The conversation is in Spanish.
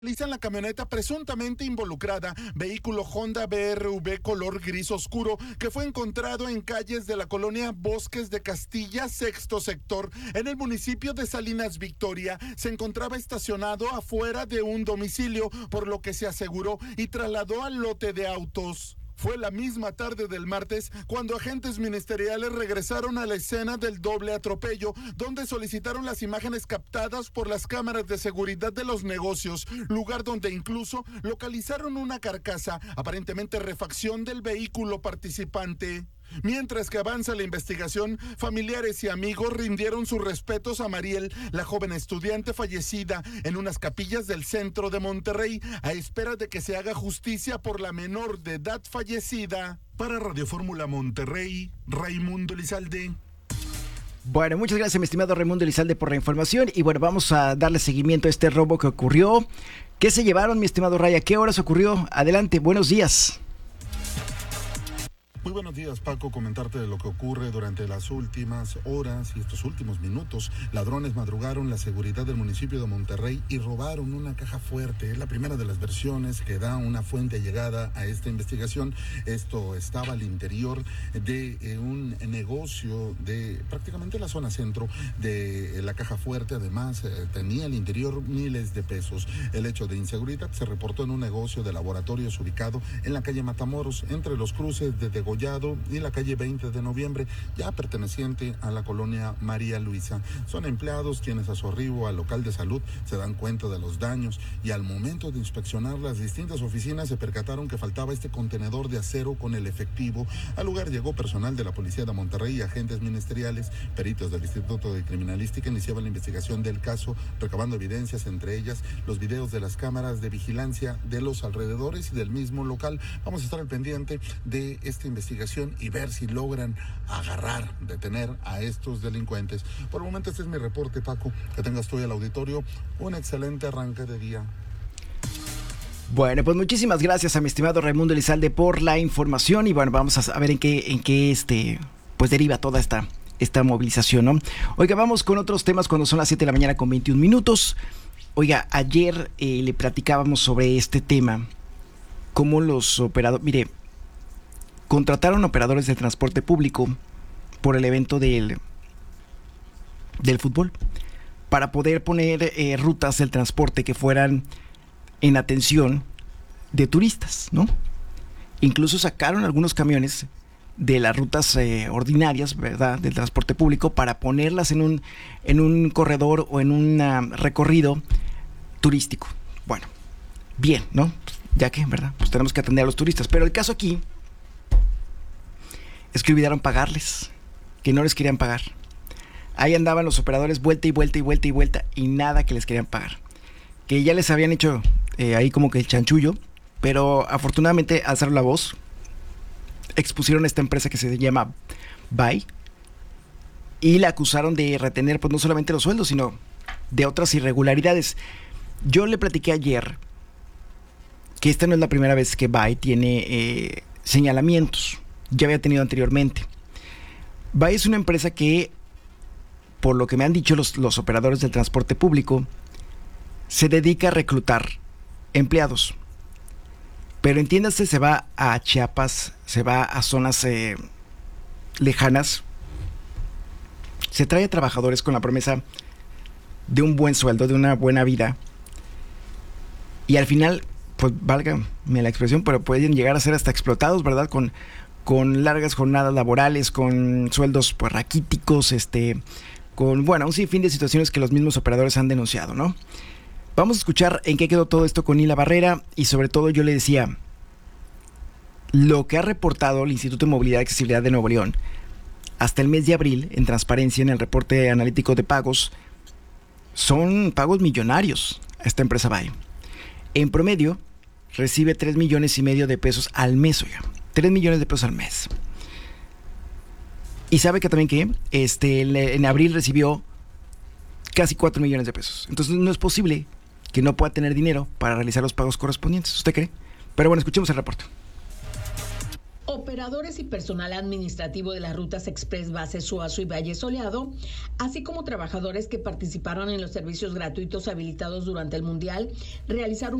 Localizan la camioneta presuntamente involucrada, vehículo Honda BRV color gris oscuro, que fue encontrado en calles de la colonia Bosques de Castilla, sexto sector, en el municipio de Salinas Victoria. Se encontraba estacionado afuera de un domicilio, por lo que se aseguró y trasladó al lote de autos. Fue la misma tarde del martes cuando agentes ministeriales regresaron a la escena del doble atropello, donde solicitaron las imágenes captadas por las cámaras de seguridad de los negocios, lugar donde incluso localizaron una carcasa, aparentemente refacción del vehículo participante. Mientras que avanza la investigación, familiares y amigos rindieron sus respetos a Mariel, la joven estudiante fallecida en unas capillas del centro de Monterrey, a espera de que se haga justicia por la menor de edad fallecida. Para Radio Fórmula Monterrey, Raimundo Elizalde. Bueno, muchas gracias, mi estimado Raimundo Elizalde, por la información. Y bueno, vamos a darle seguimiento a este robo que ocurrió. ¿Qué se llevaron, mi estimado Ray? ¿A qué horas ocurrió? Adelante, buenos días. Muy buenos días, Paco. Comentarte de lo que ocurre durante las últimas horas y estos últimos minutos. Ladrones madrugaron la seguridad del municipio de Monterrey y robaron una caja fuerte. Es la primera de las versiones que da una fuente allegada a esta investigación. Esto estaba al interior de un negocio de prácticamente la zona centro de la caja fuerte. Además, tenía al interior miles de pesos. El hecho de inseguridad se reportó en un negocio de laboratorios ubicado en la calle Matamoros, entre los cruces de Degollado y la calle 20 de noviembre, ya perteneciente a la colonia María Luisa. Son empleados quienes a su arribo al local de salud se dan cuenta de los daños y al momento de inspeccionar las distintas oficinas se percataron que faltaba este contenedor de acero con el efectivo. Al lugar llegó personal de la Policía de Monterrey y agentes ministeriales. Peritos del Instituto de Criminalística iniciaban la investigación del caso, recabando evidencias, entre ellas los videos de las cámaras de vigilancia de los alrededores y del mismo local. Vamos a estar al pendiente de esta investigación y ver si logran agarrar, detener a estos delincuentes. Por el momento este es mi reporte, Paco. Que tengas tú y el auditorio un excelente arranque de día. Bueno, pues muchísimas gracias a mi estimado Raimundo Elizalde por la información y bueno, vamos a ver en qué pues deriva toda esta movilización, ¿no? Oiga, vamos con otros temas cuando son las 7 de la mañana con 21 minutos. Oiga, ayer le platicábamos sobre este tema, cómo los operadores, mire, contrataron operadores de transporte público por el evento del fútbol para poder poner rutas del transporte que fueran en atención de turistas, ¿no? Incluso sacaron algunos camiones de las rutas ordinarias, ¿verdad?, del transporte público para ponerlas en un corredor o en un recorrido turístico. Bueno, bien, ¿no? Ya que, ¿verdad?, pues tenemos que atender a los turistas. Pero el caso aquí es que olvidaron pagarles, que no les querían pagar. Ahí andaban los operadores vuelta y vuelta y vuelta y vuelta y nada que les querían pagar. Que ya les habían hecho ahí como que el chanchullo, pero afortunadamente alzaron la voz, expusieron a esta empresa que se llama Vai y la acusaron de retener pues no solamente los sueldos, sino de otras irregularidades. Yo le platiqué ayer que esta no es la primera vez que Vai tiene señalamientos. Ya había tenido anteriormente. Vai es una empresa que, por lo que me han dicho los operadores del transporte público, se dedica a reclutar empleados. Pero entiéndase, se va a Chiapas, se va a zonas lejanas, se trae a trabajadores con la promesa de un buen sueldo, de una buena vida, y al final, pues válgame la expresión, pero pueden llegar a ser hasta explotados, ¿verdad?, con largas jornadas laborales, con sueldos pues raquíticos, con, bueno, un sinfín de situaciones que los mismos operadores han denunciado, ¿no? Vamos a escuchar en qué quedó todo esto con Nila Barrera y sobre todo yo le decía, lo que ha reportado el Instituto de Movilidad y Accesibilidad de Nuevo León hasta el mes de abril, en transparencia, en el reporte analítico de pagos, son pagos millonarios a esta empresa Vai. En promedio, recibe 3,5 millones de pesos al mes, oiga. 3 millones de pesos al mes. Y sabe que también que en abril recibió casi 4 millones de pesos. Entonces no es posible que no pueda tener dinero para realizar los pagos correspondientes. ¿Usted cree? Pero bueno, escuchemos el reporte. Operadores y personal administrativo de las rutas Express Base Suazo y Valle Soleado, así como trabajadores que participaron en los servicios gratuitos habilitados durante el Mundial, realizaron